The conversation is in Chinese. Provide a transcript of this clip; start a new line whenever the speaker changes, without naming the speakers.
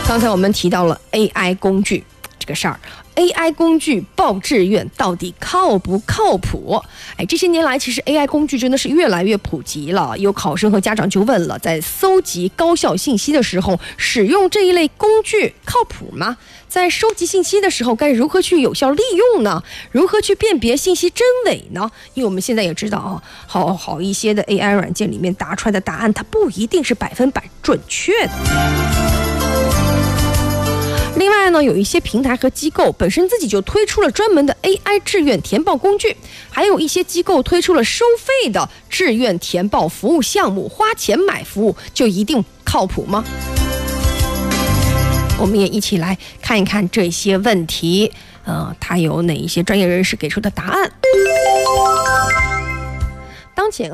刚才我们提到了 AI 工具这个事儿。AI 工具报志愿到底靠不靠谱？这些年来其实 AI 工具真的是越来越普及了。有考生和家长就问了，在搜集高校信息的时候，使用这一类工具靠谱吗？在收集信息的时候，该如何去有效利用呢？如何去辨别信息真伪呢？因为我们现在也知道啊，好一些的 AI 软件里面答出来的答案，它不一定是100%准确的。另外呢，有一些平台和机构本身自己就推出了专门的 AI 志愿填报工具，还有一些机构推出了收费的志愿填报服务项目，花钱买服务就一定靠谱吗？我们也一起来看一看这些问题，它有哪一些专业人士给出的答案。当前